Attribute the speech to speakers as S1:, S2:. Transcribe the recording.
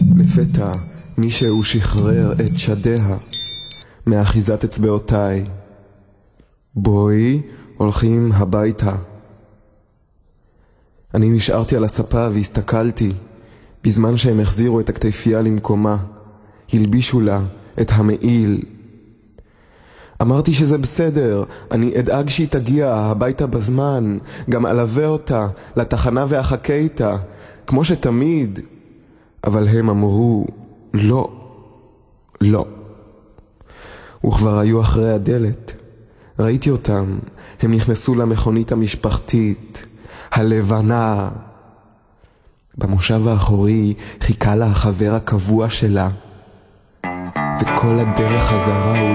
S1: לפתע מישהו שחרר את שדיה מאחיזת אצבעותיי. בואי, הולכים הביתה. אני נשארתי על הספה והסתכלתי, בזמן שהם החזירו את הכתפייה למקומה, הלבישו לה את המעיל. אמרתי שזה בסדר, אני אדאג שהיא תגיע הביתה בזמן, גם אלווה אותה לתחנה ואחכה איתה, כמו שתמיד. אבל הם אמרו, לא, לא. וכבר היו אחרי הדלת. ראיתי אותם, הם נכנסו למכונית המשפחתית, הלבנה. במושב האחורי חיכה לה החבר הקבוע שלה, וכל הדרך חזרה הוא